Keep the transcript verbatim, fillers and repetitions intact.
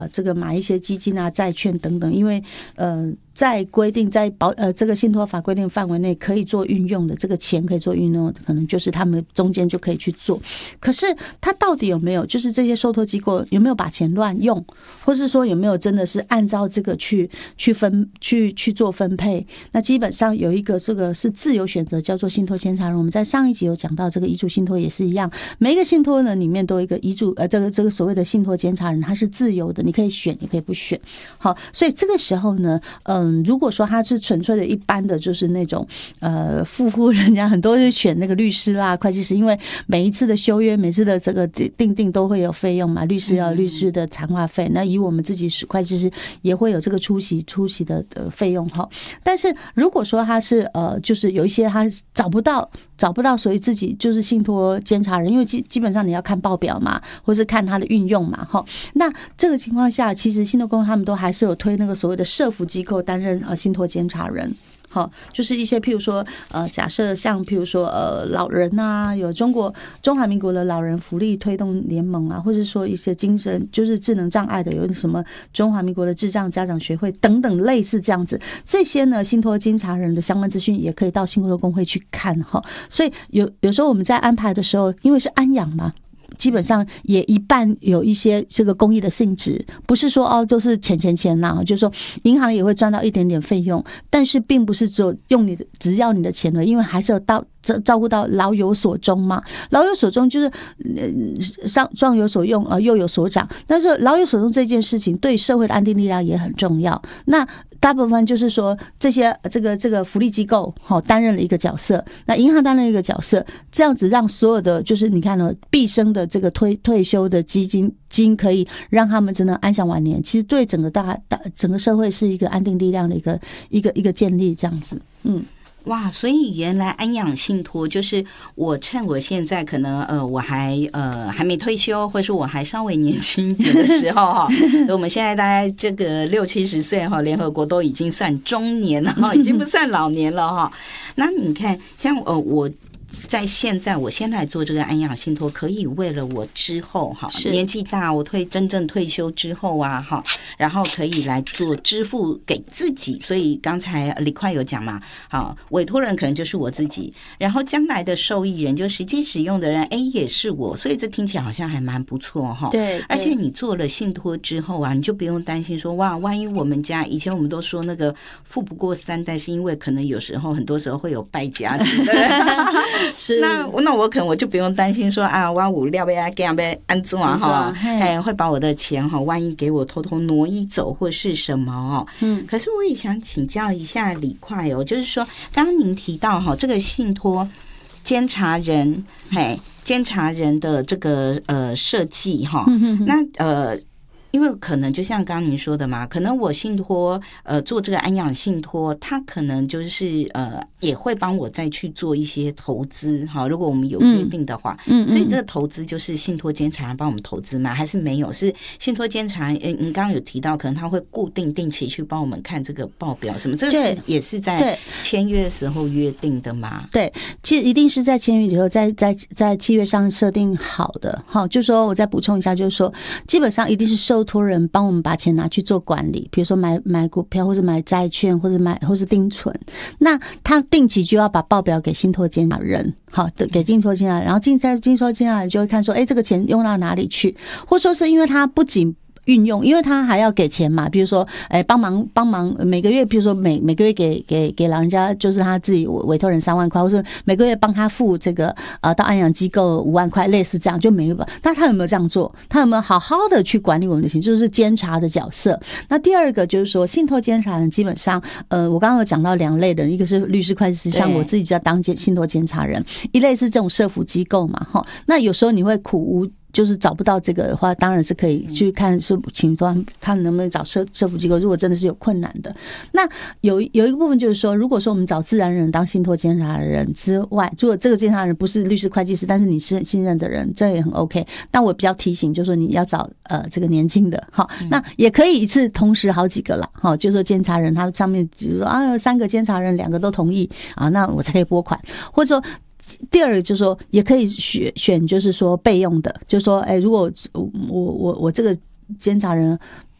这个买一些基金啊、债券等等，因为呃，在规定在保呃这个信托法规定范围内可以做运用的，这个钱可以做运用的，可能就是他们中间就可以去做。可是他到底有没有，就是这些受托机构有没有把钱乱用，或是说有没有真的是按照这个去去分去去做分配？那基本上有一个这个是自由选择，叫做信托监察人。我们在上一集有讲到，这个遗嘱信托也是一样，每一个信托呢里面都有一个遗嘱呃这个这个所谓的信托监察人，他是自由的，你可以选，也可以不选。好，所以这个时候呢，嗯，如果说他是纯粹的一般的，就是那种呃富户人家很多就选那个律师啦、会计师，因为每一次的修约、每次的这个定定都会有费用嘛，律师要律师的谈话费，那以我们自己是会计师也会有这个出席出席的费用哈。但是如果说他是呃，就是有一些他找不到找不到，所以自己就是信托监察人，因为基基本上你要看报表嘛，或是看他的运用嘛哈。那这个情况下，其实信托公司他们都还是有推那个所谓的社福机构担任呃信托监察人。好，就是一些譬如说，呃，假设像譬如说，呃，老人啊，有中国中华民国的老人福利推动联盟啊，或者说一些精神就是智能障碍的，有什么中华民国的智障家长学会等等类似这样子，这些呢，信托监察人的相关资讯也可以到信托公会去看哈。所以有有时候我们在安排的时候，因为是安养嘛。基本上也一半有一些这个公益的性质，不是说哦都是钱钱钱呐，就是说银行也会赚到一点点费用，但是并不是只有用你的只要你的钱了，因为还是有到照顾到老有所终嘛，老有所终就是上壮有所用，呃幼有所长，但是老有所终这件事情对社会的安定力量也很重要。那大部分就是说这些这个这个福利机构好担任了一个角色，那银行担任一个角色，这样子让所有的就是你看呢，毕生的这个退退休的基金金可以让他们真的安享晚年，其实对整个大大整个社会是一个安定力量的一个一个一个建立，这样子，嗯。 哇，所以原来安养信托就是我趁我现在可能呃我还呃还没退休，或是我还稍微年轻一点的时候哈，我们现在大概这个六七十岁哈，联合国都已经算中年了哈，已经不算老年了哈。那你看，像呃我。在现在我先来做这个安养信托，可以为了我之后哈年纪大，我退真正退休之后啊哈，然后可以来做支付给自己。所以刚才李快有讲嘛，好，委托人可能就是我自己，然后将来的受益人就实际使用的人，哎也是我，所以这听起来好像还蛮不错哈。 对， 而且你做了信托之后啊，你就不用担心说哇，万一我们家以前我们都说那个富不过三代，是因为可能有时候很多时候会有败家子的。是，那那我可能我就不用担心说啊，我有料要给要安怎哈，哎，会把我的钱哈，万一给我偷偷挪移走或是什么哦。嗯，可是我也想请教一下李快哦，就是说，刚刚您提到哈，这个信托监察人，嘿，监察人的这个呃设计哈，那呃。因为可能就像刚刚您说的嘛，可能我信托呃做这个安养信托，他可能就是呃也会帮我再去做一些投资哈。如果我们有约定的话，嗯，所以这个投资就是信托监察人帮我们投资吗？还是没有？是信托监察人，您刚刚有提到，可能他会固定定期去帮我们看这个报表什么，这个是也是在签约的时候约定的吗？ 对，其实一定是在签约以后，在在在契约上设定好的。好，就说我再补充一下，就是说基本上一定是受托人帮我们把钱拿去做管理，比如说买买股票，或者买债券，或者买或是定存。那他定期就要把报表给信托监察人，好，给信托监察人，然后进在信托监察人就会看说，哎，这个钱用到哪里去，或说是因为他不仅运用，因为他还要给钱嘛，比如说，哎，帮忙帮忙，每个月，比如说每每个月给给给老人家，就是他自己委托人三万块，或者每个月帮他付这个呃到安养机构五万块，类似这样就没有。那他有没有这样做？他有没有好好的去管理我们的钱？就是监察的角色。那第二个就是说，信托监察人基本上，呃，我刚刚有讲到两类的，一个是律师、会计师，像我自己就要当信托监察人；一类是这种社福机构嘛，哈。那有时候你会苦无。就是找不到这个的话，当然是可以去看，是请端看能不能找社社福机构。如果真的是有困难的，那有有一个部分就是说，如果说我们找自然人当信托监察人之外，如果这个监察人不是律师、会计师，但是你是信任的人，这也很 OK。但我比较提醒，就是说你要找呃这个年轻的，好，那也可以一次同时好几个啦，好，就是说监察人他上面比如说啊有三个监察人，两个都同意啊，那我才可以拨款，或者说。第二个就是说，也可以选选，就是说备用的，就是说，哎，如果我我我这个监察人